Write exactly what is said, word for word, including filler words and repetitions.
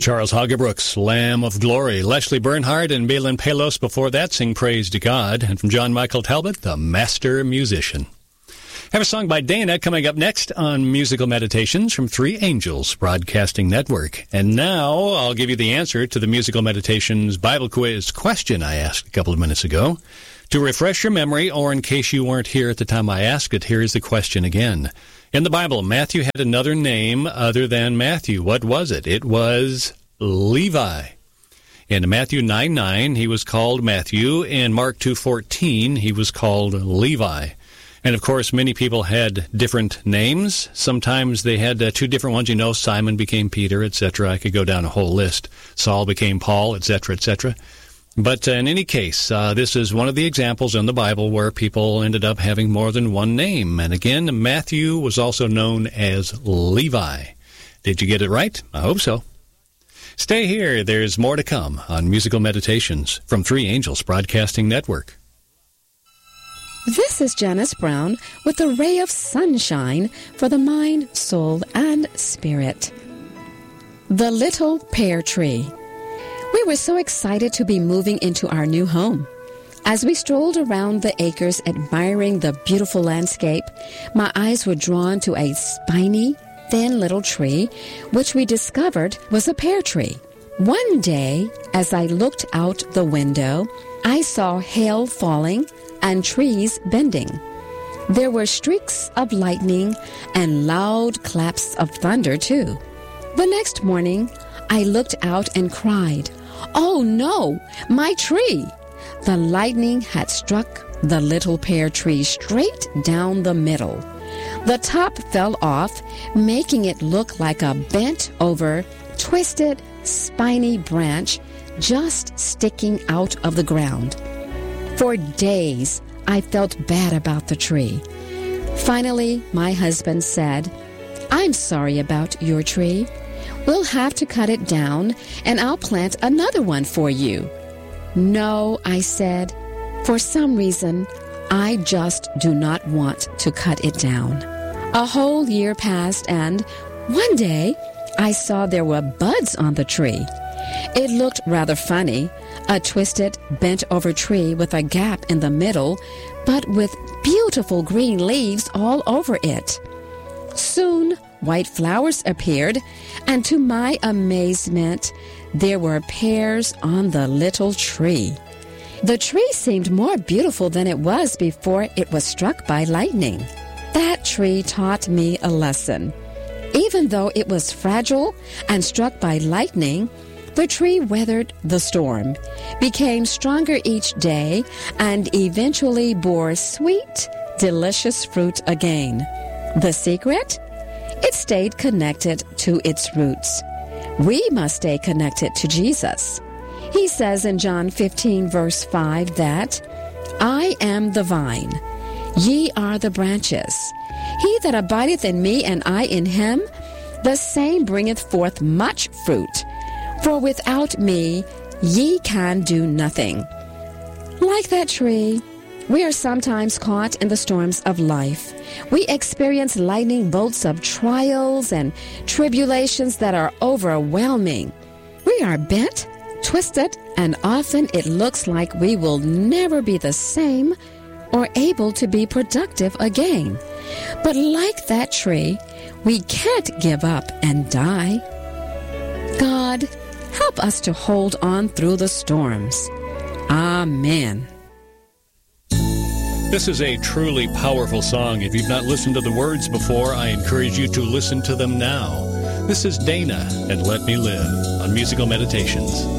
Charles Hagebrooks, Lamb of Glory. Leslie Bernhardt and Balin Palos before that sing Praise to God. And from John Michael Talbot, the Master Musician. Have a song by Dana coming up next on Musical Meditations from Three Angels Broadcasting Network. And now I'll give you the answer to the Musical Meditations Bible quiz question I asked a couple of minutes ago. To refresh your memory, or in case you weren't here at the time I asked it, here's the question again. In the Bible, Matthew had another name other than Matthew. What was it? It was Levi. In Matthew nine nine, he was called Matthew. In Mark two fourteen, he was called Levi. And, of course, many people had different names. Sometimes they had uh, two different ones. You know, Simon became Peter, et cetera. I could go down a whole list. Saul became Paul, et cetera, et cetera. But uh, in any case, uh, this is one of the examples in the Bible where people ended up having more than one name. And again, Matthew was also known as Levi. Did you get it right? I hope so. Stay here. There's more to come on Musical Meditations from Three Angels Broadcasting Network. This is Janice Brown with a ray of sunshine for the mind, soul, and spirit. The Little Pear Tree. We were so excited to be moving into our new home. As we strolled around the acres admiring the beautiful landscape, my eyes were drawn to a spiny, thin little tree, which we discovered was a pear tree. One day, as I looked out the window, I saw hail falling and trees bending. There were streaks of lightning and loud claps of thunder, too. The next morning, I looked out and cried, "Oh no, my tree!" The lightning had struck the little pear tree straight down the middle. The top fell off, making it look like a bent-over, twisted, spiny branch just sticking out of the ground. For days, I felt bad about the tree. Finally, my husband said, "I'm sorry about your tree. We'll have to cut it down, and I'll plant another one for you." "No," I said. "For some reason, I just do not want to cut it down." A whole year passed, and one day, I saw there were buds on the tree. It looked rather funny, a twisted, bent-over tree with a gap in the middle, but with beautiful green leaves all over it. Soon, white flowers appeared, and to my amazement, there were pears on the little tree. The tree seemed more beautiful than it was before it was struck by lightning. That tree taught me a lesson. Even though it was fragile and struck by lightning, the tree weathered the storm, became stronger each day, and eventually bore sweet, delicious fruit again. The secret? It stayed connected to its roots. We must stay connected to Jesus. He says in John fifteen, verse five, that, "I am the vine, ye are the branches. He that abideth in me, and I in him, the same bringeth forth much fruit. For without me, ye can do nothing." Like that tree, we are sometimes caught in the storms of life. We experience lightning bolts of trials and tribulations that are overwhelming. We are bent, twisted, and often it looks like we will never be the same or able to be productive again. But like that tree, we can't give up and die. God, help us to hold on through the storms. Amen. This is a truly powerful song. If you've not listened to the words before, I encourage you to listen to them now. This is Dana and Let Me Live on Musical Meditations.